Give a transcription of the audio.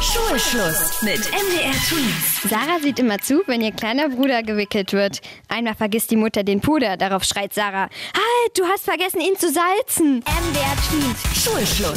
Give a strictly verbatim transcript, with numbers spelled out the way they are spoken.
Schulschluss mit M D R Tweens. Sarah sieht immer zu, wenn ihr kleiner Bruder gewickelt wird. Einmal vergisst die Mutter den Puder. Darauf schreit Sarah: Halt, du hast vergessen, ihn zu salzen. M D R Tweens. Schulschluss.